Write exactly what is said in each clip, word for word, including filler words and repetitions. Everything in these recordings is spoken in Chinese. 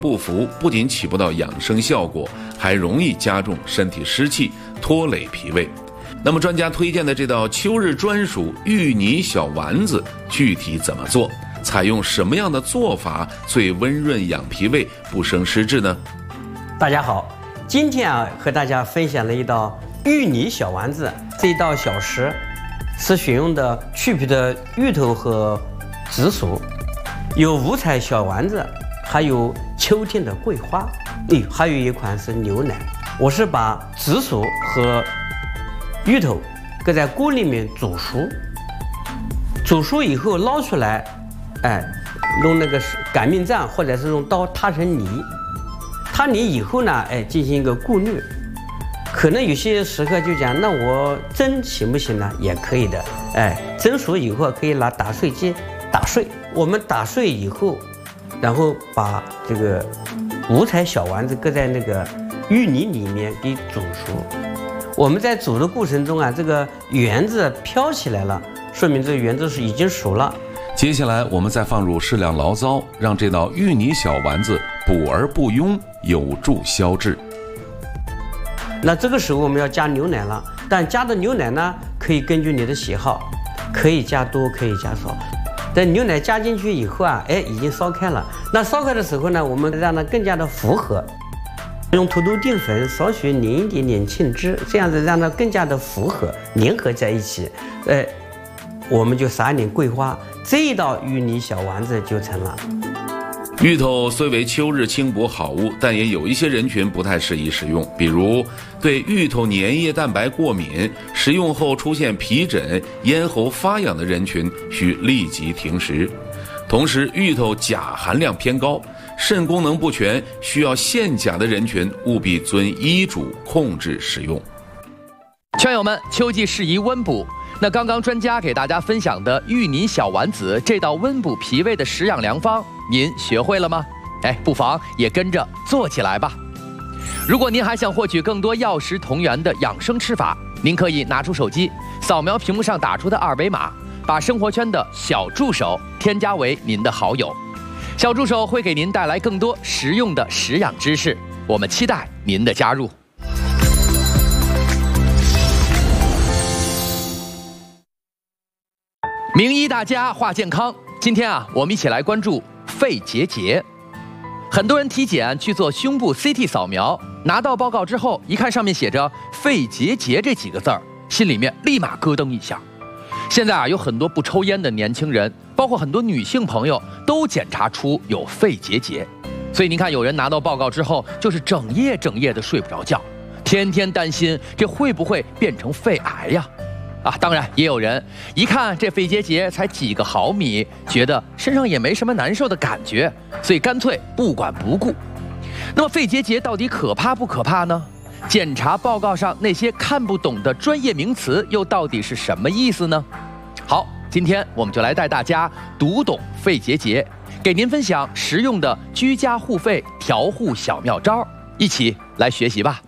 不服不仅起不到养生效果，还容易加重身体湿气，拖累脾胃。那么专家推荐的这道秋日专属芋泥小丸子具体怎么做？采用什么样的做法最温润养脾胃，不生湿滞呢？ 大家好，今天啊和大家分享了一道芋泥小丸子。这一道小食是选用的去皮的芋头和紫薯，有五彩小丸子，还有秋天的桂花，嗯，还有一款是牛奶。我是把紫薯和芋头搁在锅里面煮熟，煮熟以后捞出来，哎，用那个擀面杖或者是用刀塌成泥，塌泥以后呢，哎，进行一个过滤。可能有些食客就讲，那我蒸行不行呢？也可以的，哎，蒸熟以后可以拿打碎机打碎。我们打碎以后，然后把这个五彩小丸子搁在那个芋泥里面给煮熟。我们在煮的过程中啊，这个圆子飘起来了，说明这个圆子是已经熟了。 接下来我们再放入适量醪糟，让这道芋泥小丸子补而不庸，有助消滞。 那这个时候我们要加牛奶了，但加的牛奶呢，可以根据你的喜好，可以加多，可以加少。等牛奶加进去以后啊，哎，已经烧开了。那烧开的时候呢，我们让它更加的复合，用土豆淀粉少许淋一点点沁汁，这样子让它更加的复合粘合在一起。哎，我们就撒一点桂花，这一道芋泥小丸子就成了。 芋头虽为秋日清补好物，但也有一些人群不太适宜食用，比如对芋头粘液蛋白过敏，食用后出现皮疹、咽喉发痒的人群需立即停食。同时，芋头钾含量偏高，肾功能不全、需要限钾的人群务必遵医嘱控制食用。 圈友们，秋季适宜温补。那刚刚专家给大家分享的芋泥小丸子这道温补脾胃的食养良方，您学会了吗？哎，不妨也跟着做起来吧。如果您还想获取更多药食同源的养生吃法，您可以拿出手机，扫描屏幕上打出的二维码，把生活圈的小助手添加为您的好友。小助手会给您带来更多实用的食养知识，我们期待您的加入。名医大家话健康，今天啊，我们一起来关注肺结节。很多人体检去做胸部 C T 扫描，拿到报告之后，一看上面写着肺结节这几个字儿，心里面立马咯噔一下。现在啊，有很多不抽烟的年轻人，包括很多女性朋友，都检查出有肺结节。所以您看，有人拿到报告之后，就是整夜整夜的睡不着觉，天天担心这会不会变成肺癌呀？啊，当然也有人一看这肺结节才几个毫米，觉得身上也没什么难受的感觉，所以干脆不管不顾。那么肺结节到底可怕不可怕呢？检查报告上那些看不懂的专业名词又到底是什么意思呢？好，今天我们就来带大家读懂肺结节，给您分享实用的居家护肺调护小妙招，一起来学习吧。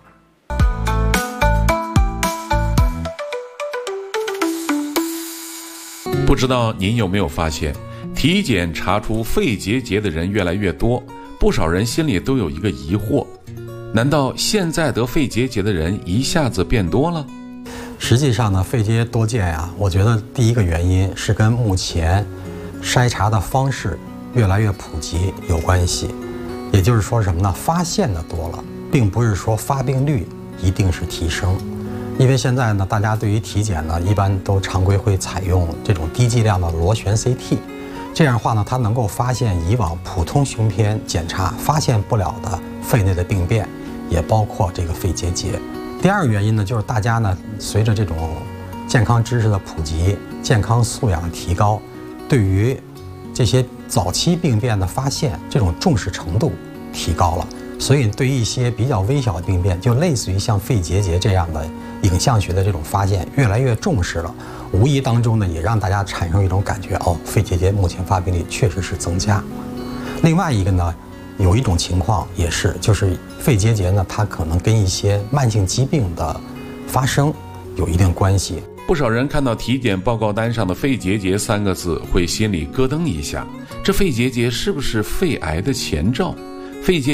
不知道您有没有发现，体检查出肺结节的人越来越多，不少人心里都有一个疑惑，难道现在得肺结节的人一下子变多了？ 实际上呢，肺结节多见呀，我觉得第一个原因是跟目前筛查的方式越来越普及有关系。也就是说什么呢？发现的多了，并不是说发病率一定是提升。因为现在呢，大家对于体检呢，一般都常规会采用这种低剂量的螺旋 C T， 这样的话呢，它能够发现以往普通胸片检查发现不了的肺内的病变，也包括这个肺结节。第二个原因呢，就是大家呢，随着这种健康知识的普及，健康素养的提高，对于这些早期病变的发现，这种重视程度提高了。所以对于一些比较微小的病变，就类似于像肺结节这样的影像学的这种发现越来越重视了，无意当中呢，也让大家产生一种感觉，哦，肺结节目前发病率确实是增加。另外一个呢，有一种情况也是，就是肺结节呢，它可能跟一些慢性疾病的发生有一定关系。 不少人看到体检报告单上的肺结节三个字，会心里咯噔一下，这肺结节是不是肺癌的前兆？ 肺结